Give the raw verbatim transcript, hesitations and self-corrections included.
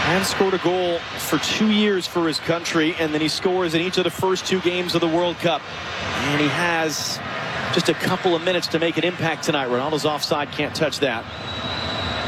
And scored a goal for two years for his country, and then he scores in each of the first two games of the World Cup. And he has just a couple of minutes to make an impact tonight. Ronaldo's offside, can't touch that.